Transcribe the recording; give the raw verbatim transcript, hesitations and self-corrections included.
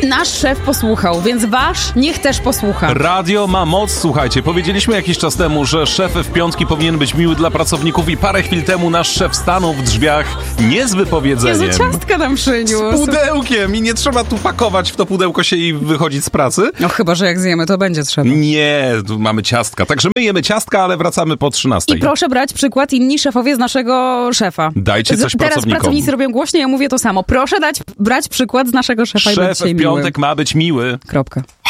nasz szef posłuchał, więc wasz niech też posłucha. Radio ma moc, słuchajcie. Powiedzieliśmy jakiś czas temu, że szef w piątki powinien być miły dla pracowników i parę chwil temu nasz szef stanął w drzwiach nie z wypowiedzeniem. Jezu, ciastka nam przyniósł. Z pudełkiem i nie trzeba tu pakować w to pudełko się i wychodzić z pracy. No chyba, że jak zjemy, to będzie trzeba. Nie, tu mamy ciastka. Także my jemy ciastka, ale wracamy po trzynastej. I proszę brać przykład inni szefowie z naszego szefa. Dajcie coś z, Teraz pracownikom. pracownicy robią głośniej, ja mówię to samo. Proszę dać, brać przykład z naszego szefa i być Szef dzisiaj w miłym. piątek ma być miły. Kropka.